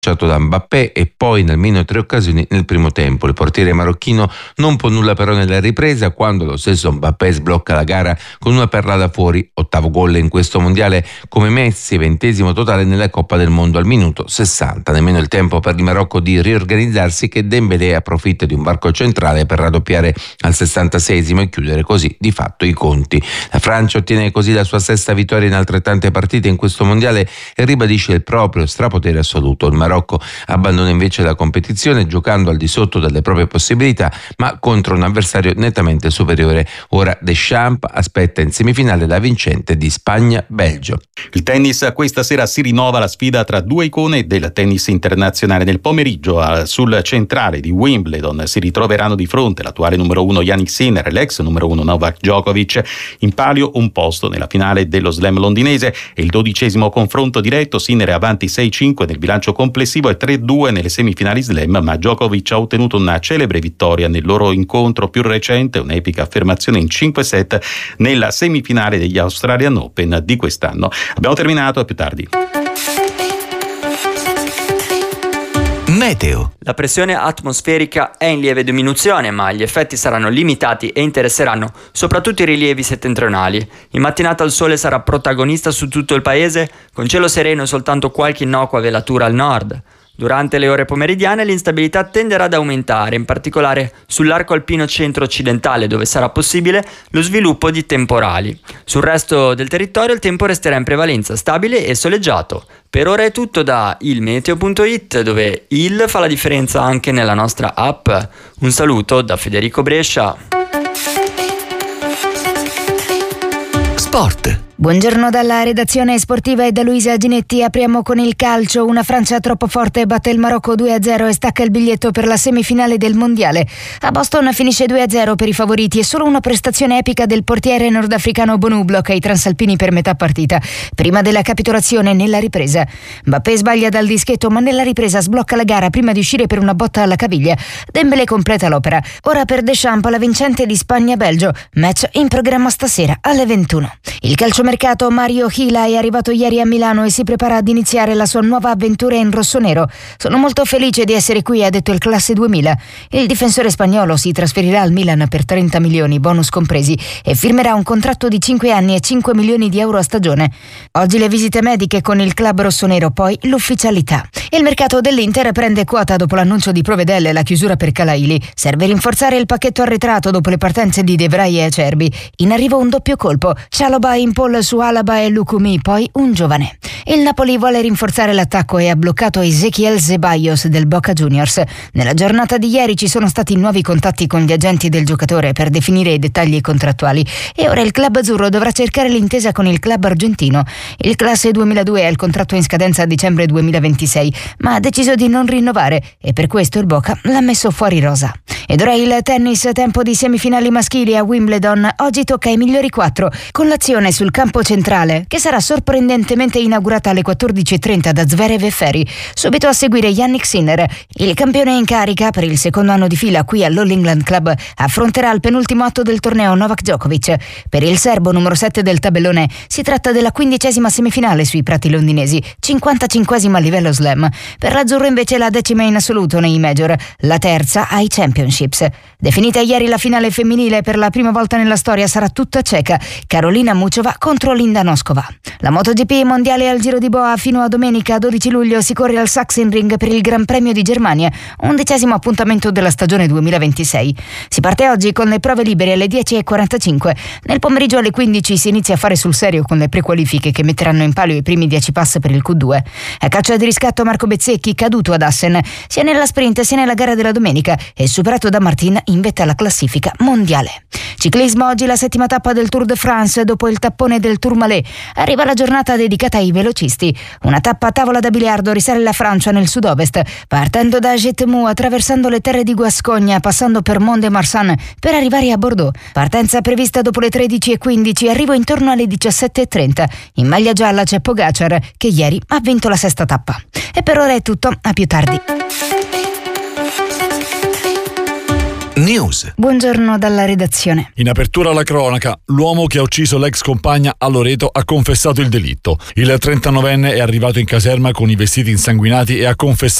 da Mbappé e poi in almeno 3 occasioni nel primo tempo. Il portiere marocchino non può nulla però nella ripresa, quando lo stesso Mbappé sblocca la gara con una perla fuori, 8º gol in questo mondiale come Messi, 20° totale nella Coppa del Mondo al minuto 60. Nemmeno il tempo per il Marocco di riorganizzarsi, che Dembélé approfitta di un varco centrale per raddoppiare al 66° e chiudere così di fatto i conti. La Francia ottiene così la sua 6ª vittoria in altrettante partite in questo mondiale e ribadisce il proprio strapotere assoluto. Il Marocco abbandona invece la competizione giocando al di sotto delle proprie possibilità, ma contro un avversario nettamente superiore. Ora Deschamps aspetta in semifinale la vincente di Spagna-Belgio. Il tennis: questa sera si rinnova la sfida tra 2 icone del tennis internazionale. Nel pomeriggio sul centrale di Wimbledon si ritroveranno di fronte l'attuale numero 1 Jannik Sinner e l'ex numero 1 Novak Djokovic. In palio un posto nella finale dello slam londinese e il 12° confronto diretto. Sinner è avanti 6-5 nel bilancio complessivo e 3-2 nelle semifinali slam, ma Djokovic ha ottenuto una celebre vittoria nel loro incontro più recente, un'epica affermazione in 5 set nella semifinale degli Australian Open di quest'anno. Abbiamo terminato, a più tardi. Meteo. La pressione atmosferica è in lieve diminuzione, ma gli effetti saranno limitati e interesseranno soprattutto i rilievi settentrionali. In mattinata il sole sarà protagonista su tutto il paese, con cielo sereno e soltanto qualche innocua velatura al nord. Durante le ore pomeridiane l'instabilità tenderà ad aumentare, in particolare sull'arco alpino centro-occidentale, dove sarà possibile lo sviluppo di temporali. Sul resto del territorio il tempo resterà in prevalenza stabile e soleggiato. Per ora è tutto da ilmeteo.it, dove il fa la differenza anche nella nostra app. Un saluto da Federico Brescia. Sport. Buongiorno dalla redazione sportiva e da Luisa Ginetti. Apriamo con il calcio. Una Francia troppo forte batte il Marocco 2-0 e stacca il biglietto per la semifinale del mondiale. A Boston finisce 2-0 per i favoriti e solo una prestazione epica del portiere nordafricano Bonu blocca i transalpini per metà partita, prima della capitolazione nella ripresa. Mbappé sbaglia dal dischetto, ma nella ripresa sblocca la gara prima di uscire per una botta alla caviglia. Dembélé completa l'opera. Ora per Deschamps la vincente di Spagna-Belgio, match in programma stasera alle 21. Il calciomercato Mario Hila è arrivato ieri a Milano e si prepara ad iniziare la sua nuova avventura in rossonero. Sono molto felice di essere qui, ha detto il classe 2000. Il difensore spagnolo si trasferirà al Milan per 30 milioni, bonus compresi, e firmerà un contratto di 5 anni e 5 milioni di euro a stagione. Oggi le visite mediche con il club rossonero, poi l'ufficialità. Il mercato dell'Inter prende quota dopo l'annuncio di Provedel e la chiusura per Calaili. Serve rinforzare il pacchetto arretrato dopo le partenze di De Vrij e Acerbi. In arrivo un doppio colpo: Chalobah in pole su Alaba e Lukumi, poi un giovane. Il Napoli vuole rinforzare l'attacco e ha bloccato Ezequiel Ceballos del Boca Juniors. Nella giornata di ieri ci sono stati nuovi contatti con gli agenti del giocatore per definire i dettagli contrattuali e ora il club azzurro dovrà cercare l'intesa con il club argentino. Il classe 2002 ha il contratto in scadenza a dicembre 2026, ma ha deciso di non rinnovare e per questo il Boca l'ha messo fuori rosa. Ed ora il tennis, tempo di semifinali maschili a Wimbledon. Oggi tocca ai migliori 4, con l'azione sul campo centrale, che sarà sorprendentemente inaugurata alle 14:30 da Zverev e Ferri. Subito a seguire Jannik Sinner. Il campione in carica per il secondo anno di fila qui all'All England Club affronterà il penultimo atto del torneo Novak Djokovic. Per il serbo numero 7 del tabellone si tratta della 15ª semifinale sui prati londinesi, 55ª a livello slam. Per l'azzurro invece la 10ª in assoluto nei major, la terza ai championships. Definita ieri la finale femminile, per la prima volta nella storia sarà tutta ceca. Karolina Muchova contro Linda Noskova. La MotoGP mondiale al Giro di Boa fino a domenica 12 luglio si corre al Sachsenring per il Gran Premio di Germania, 11° appuntamento della stagione 2026. Si parte oggi con le prove libere alle 10:45. Nel pomeriggio alle 15 si inizia a fare sul serio con le prequalifiche che metteranno in palio i primi 10 pass per il Q2. A caccia di riscatto Marco Bezzecchi, caduto ad Assen sia nella sprint sia nella gara della domenica e superato da Martin in vetta alla classifica mondiale. Ciclismo, oggi la 7ª tappa del Tour de France dopo il tappone del Tourmalet. Arriva la giornata dedicata ai velocisti. Una tappa a tavola da biliardo risale la Francia nel sud-ovest, partendo da Jetmou, attraversando le terre di Guascogna, passando per Mont-de-Marsan per arrivare a Bordeaux. Partenza prevista dopo le 13:15, arrivo intorno alle 17:30. In maglia gialla c'è Pogacar, che ieri ha vinto la 6ª tappa. E per ora è tutto, a più tardi. News. Buongiorno dalla redazione. In apertura alla cronaca, l'uomo che ha ucciso l'ex compagna a Loreto ha confessato il delitto. Il 39enne è arrivato in caserma con i vestiti insanguinati e ha confessato